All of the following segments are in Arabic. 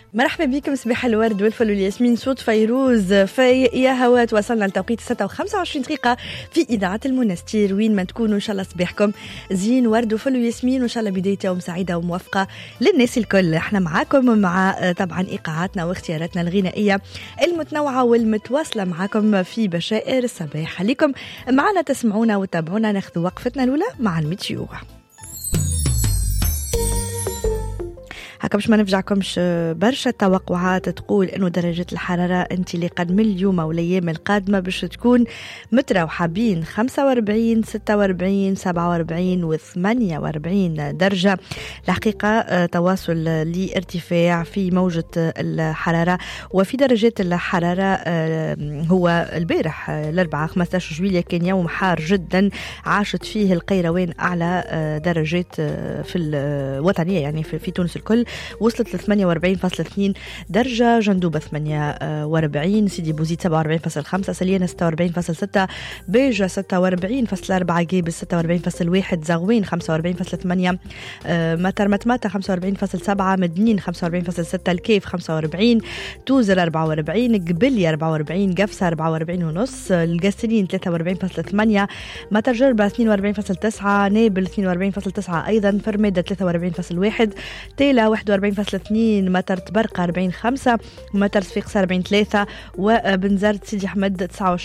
مرحبا بكم صباح الورد والفل والياسمين. صوت فيروز في يا هوات. وصلنا لتوقيت 6:25 دقيقة في إذاعة المنستير. وين ما تكونوا إن شاء الله صباحكم زين ورد وفل وياسمين، وإن شاء الله بداية يوم سعيدة وموفقة للناس الكل. احنا معاكم مع طبعا إيقاعاتنا واختياراتنا الغنائية المتنوعة والمتواصلة معاكم في بشائر الصباح. عليكم معنا تسمعونا وتابعونا. ناخذ وقفتنا الأولى مع الميتيو هكا باش ما نفجعكمش. برشا توقعات تقول انه درجة الحرارة انت اللي قد من اليوم والايام القادمة باش تكون متراوحة بين 45 46 47 و 48 درجة. الحقيقة تواصل لارتفاع في موجة الحرارة وفي درجات الحرارة. هو البارح الأربعاء 15 جويلية كان يوم حار جدا، عاشت فيه القيروان أعلى درجات في الوطنية يعني في تونس الكل، وصلت ل 48.2 درجة. جندوبة 48، سيدي بوزيد 47.5، سليانة 46.6، بيجة 46.4، جيبس 46.1، زغوين 45.8، مترمتماتا 45.7، مدنين 45.6، الكيف 45، توزر 44، قبلي 44، قفصة 44.5، القسرين 43.8، مترجربة 42.9، نابل 42.9 أيضا، فرميدة 43.1، تيلا 41.2، متر تبرقة 40.5، متر صفيقسة 40.3، وبنزرت سيدي أحمد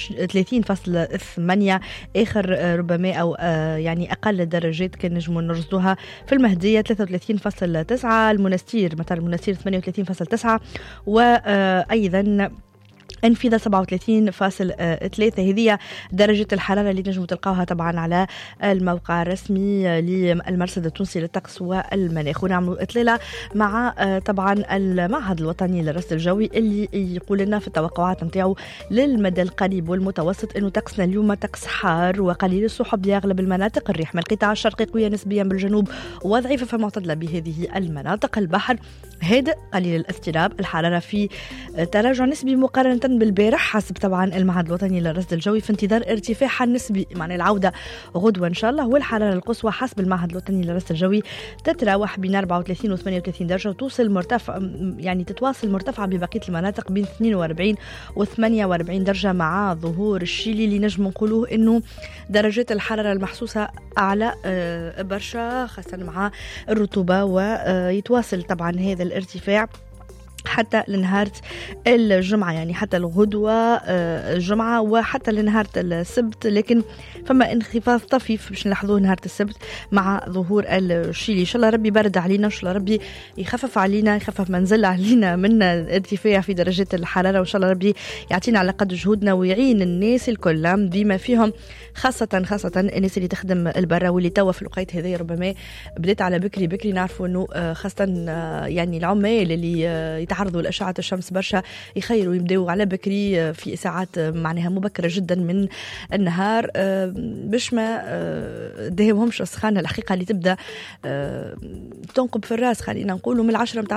39.8. آخر ربما أو يعني أقل الدرجات كان نجموا نرصدوها في المهدية 33.9، المنستير متر المنستير 38.9، وأيضا انفذة 37.3. هذه درجة الحرارة اللي نجموا تلقاوها طبعا على الموقع الرسمي للمرصد التونسي للطقس والمناخ. ونعملوا إطلالة مع طبعا المعهد الوطني للرصد الجوي اللي يقول لنا في التوقعات نتاعو للمدى القريب والمتوسط انه طقسنا اليوم طقس حار وقليل السحب يغلب المناطق. الريح من القطاع الشرقي قوية نسبيا بالجنوب وضعيفة فمعتدلة بهذه المناطق. البحر هادئ قليل الاضطراب. الحرارة في تراجع نسبي مقارنة بالبارح حسب طبعا المعهد الوطني للرصد الجوي، في انتظار ارتفاع نسبي معنى العودة غدوة إن شاء الله. والحرارة القصوى حسب المعهد الوطني للرصد الجوي تتراوح بين 34 و 38 درجة، وتوصل مرتفع يعني تتواصل مرتفعة ببقية المناطق بين 42 و 48 درجة، مع ظهور الشيلي اللي نجم نقولوه انه درجات الحرارة المحسوسة اعلى برشا خاصة مع الرطوبة، ويتواصل طبعا هذا الارتفاع حتى لنهار الجمعة، يعني حتى الغدوة الجمعة وحتى لنهار السبت. لكن فما انخفاض طفيف باش نلاحظوه نهار السبت مع ظهور الشيلي. إن شاء الله ربي برد علينا، إن شاء الله ربي يخفف علينا، يخفف منزل علينا من ارتفاع في درجات الحرارة، وإن شاء الله ربي يعطينا على قد جهودنا ويعين الناس الكل بما فيهم خاصة الناس اللي تخدم البرا واللي توا في الوقت هذا ربما بدأت على بكري نعرفوا إنه خاصة يعني العمال اللي يتعرضوا لأشعة الشمس برشا يخيروا يبدأوا على بكري في ساعات معناها مبكرة جدا من النهار باش ما دهمهمش السخانة الحقيقة اللي تبدأ تنقب في الراس، خلينا نقولوا من 10 متاع